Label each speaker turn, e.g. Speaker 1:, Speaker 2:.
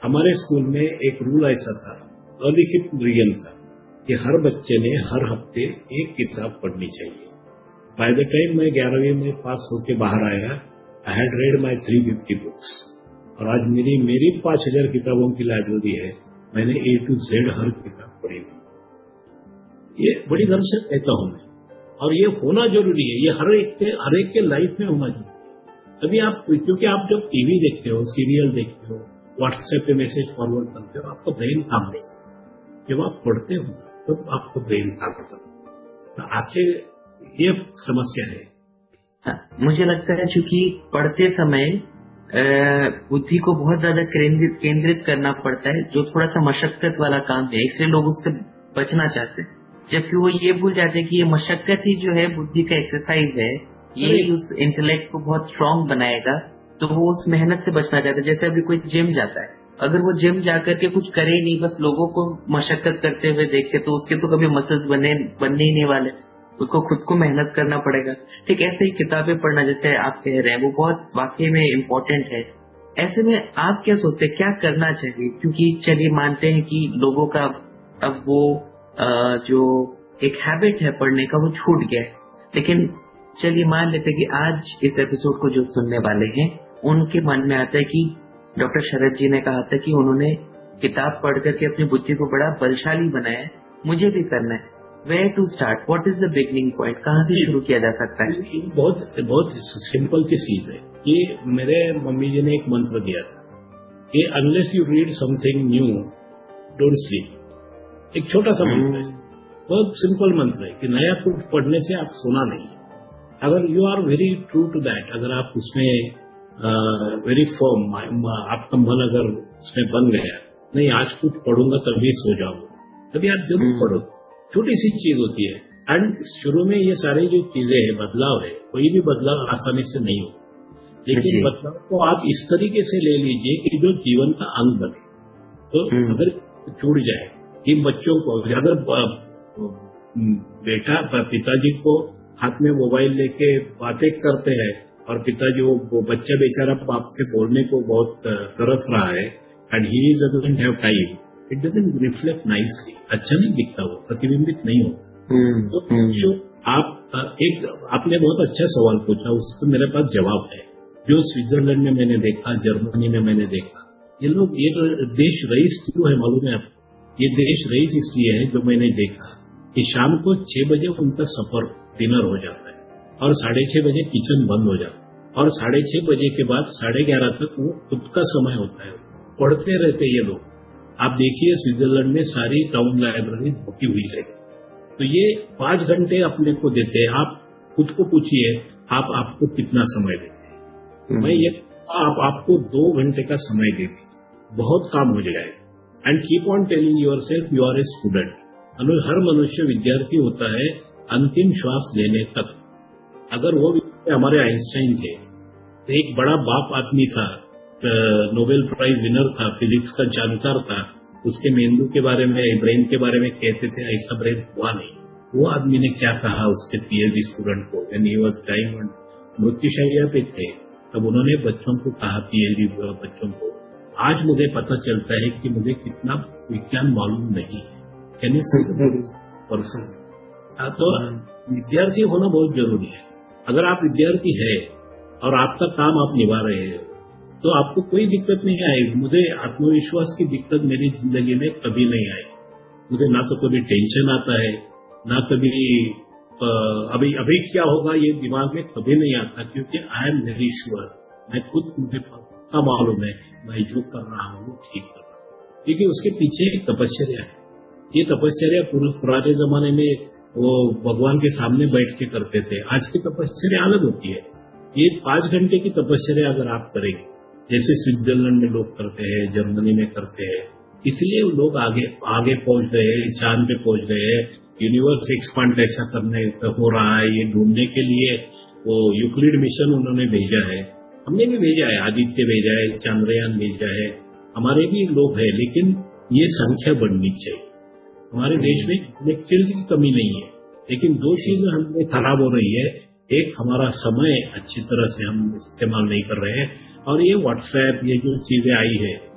Speaker 1: हमारे स्कूल में एक रूल ऐसा था, अलिखित नियम था कि हर बच्चे ने हर हफ्ते एक किताब पढ़नी चाहिए। बाय द टाइम मैं 11वीं में पास होके बाहर आया, I had read my 350 books. और आज मेरी 5000 किताबों की लाइब्रेरी है। मैंने A to Z हर किताब पढ़ी हुई। ये बड़ी गर्व से कहता हूं मैं, और ये होना जरूरी है। ये हर एक के लाइफ में होना जरूरी है। तभी आप, क्योंकि आप जब टीवी देखते हो, सीरियल देखते हो, व्हाट्सएप पे मैसेज फॉरवर्ड करते हो, आपका ब्रेन काम नहीं करता। जब आप पढ़ते हो तब आपका ब्रेन काम करता। आखिर ये समस्या है।
Speaker 2: हाँ, मुझे लगता है चूंकि पढ़ते समय बुद्धि को बहुत ज्यादा केंद्रित करना पड़ता है, जो थोड़ा सा मशक्कत वाला काम है, इसलिए लोग उससे बचना चाहते हैं। जबकि वो ये भूल जाते हैं कि ये मशक्कत ही जो है बुद्धि का एक्सरसाइज है, ये उस इंटेलेक्ट को बहुत स्ट्रांग बनाएगा। तो वो उस मेहनत से बचना चाहता है। जैसे अभी कोई जिम जाता है, अगर वो जिम जाकर के कुछ करे ही नहीं, बस लोगों को मशक्कत करते हुए देखे, तो उसके तो कभी मसल्स बनने ही नहीं वाले। उसको खुद को मेहनत करना पड़ेगा। ठीक ऐसे ही किताबें पढ़ना, जैसे आप कह रहे हैं, वो बहुत वाकई में इम्पोर्टेंट है। ऐसे में आप क्या सोचते हैं, क्या करना चाहिए? क्योंकि चलिए मानते हैं कि लोगों का अब वो जो एक हैबिट है पढ़ने का, वो छूट गया है। लेकिन चलिए मान लेते हैं कि आज इस एपिसोड को जो सुनने वाले हैं, उनके मन में आता है कि डॉक्टर शरद जी ने कहा था कि उन्होंने किताब पढ़ करके अपनी बुद्धि को बड़ा बलशाली बनाया है, मुझे भी करना है। Where to start? What is the beginning point? कहाँ से शुरू किया जा सकता है?
Speaker 1: बहुत सिंपल सी चीज है। ये मेरे मम्मी जी ने एक मंत्र दिया था कि unless you read something new don't sleep. एक छोटा सा मंत्र है, बहुत सिंपल मंत्र है कि नया कुछ पढ़ने से आप सोना नहीं। अगर you are very true to that, अगर आप उसमें वेरी फर्म, आपका मन अगर उसमें बन गया, नहीं आज कुछ पढ़ूंगा तभी सो जाऊंगा, तभी आप जरूर पढ़ो। छोटी सी चीज होती है। एंड शुरू में ये सारी जो चीजें हैं, बदलाव है, कोई भी बदलाव आसानी से नहीं होता, लेकिन बदलाव को आप इस तरीके से ले लीजिए कि जो जीवन का अंग बने। तो अगर छूट जाए, इन बच्चों को, अगर पिताजी को हाथ में मोबाइल लेके बातें करते हैं और पिताजी वो बच्चा बेचारा बाप से बोलने को बहुत तरस रहा है, and he doesn't have time, it doesn't reflect nicely, अच्छा नहीं दिखता, वो प्रतिबिंबित नहीं होता। तो जो आपने बहुत अच्छा सवाल पूछा, उसका मेरे पास जवाब है। जो स्विट्जरलैंड में मैंने देखा, जर्मनी में मैंने देखा, ये लोग, ये देश रईस क्यों है मालूम है आपको? ये देश रईस इसलिए है, जो मैंने देखा कि शाम को 6 बजे उनका सफर डिनर हो जाता है और 6:30 बजे किचन बंद हो जाता है, और 6:30 बजे के बाद 11:30 तक वो खुद का समय होता है, पढ़ते रहते ये लोग। आप देखिए स्विट्जरलैंड में सारी टाउन लाइब्रेरी भर्ती हुई है। तो ये 5 घंटे अपने को देते हैं। आप खुद को पूछिए, आपको कितना समय देते हैं? मैं ये आपको 2 घंटे का समय देती, बहुत काम हो जाएगा। And keep on telling yourself you R a student. हर मनुष्य विद्यार्थी होता है अंतिम श्वास लेने तक। अगर वो हमारे आइंस्टाइन थे, तो एक बड़ा बाप आदमी था, नोबेल प्राइज विनर था, फिजिक्स का जानकार था, उसके मेंदू के बारे में, ब्रेन के बारे में कहते थे ऐसा ब्रेन हुआ नहीं। वो आदमी ने क्या कहा उसके पीएचडी स्टूडेंट को, व्हेन ही वाज डाइंग, मृत्युशैया पे थे, तब उन्होंने बच्चों को कहा, पीएचडी बच्चों को, आज मुझे पता चलता है कि मुझे कितना विज्ञान मालूम नहीं है। Can you see person? तो विद्यार्थी होना बहुत जरूरी है। अगर आप विद्यार्थी है और आपका काम आप निभा रहे हैं, तो आपको कोई दिक्कत नहीं आएगी। मुझे आत्मविश्वास की दिक्कत मेरी जिंदगी में कभी नहीं आई। मुझे ना तो कभी टेंशन आता है, ना कभी अभी क्या होगा ये दिमाग में कभी नहीं आता, क्योंकि आई एम वेरी श्योर, मैं खुद, मुझे पक्का मालूम है मैं जो कर रहा हूँ वो ठीक कर रहा हूँ, क्योंकि उसके पीछे एक तपस्या है। ये तपस्या पुराने जमाने में वो भगवान के सामने बैठ के करते थे, आज की तपस्या अलग होती है। ये 5 घंटे की तपस्या अगर आप करेंगे, जैसे स्विट्जरलैंड में लोग करते हैं, जर्मनी में करते हैं, इसलिए लोग आगे पहुंच गए हैं, चांद पे पहुंच गए हैं। यूनिवर्स एक्सपांड कैसा करने हो रहा है ये ढूंढने के लिए वो यूक्लिड मिशन उन्होंने भेजा है, हमने भी भेजा है, आदित्य भेजा है, चंद्रयान भेजा है, हमारे भी लोग हैं, लेकिन ये संख्या बढ़नी चाहिए। हमारे देश में इलेक्ट्रिसिटी की कमी नहीं है, लेकिन 2 चीजें हमें खराब हो रही है। एक, हमारा समय अच्छी तरह से हम इस्तेमाल नहीं कर रहे हैं, और ये व्हाट्सएप, ये जो चीजें आई है,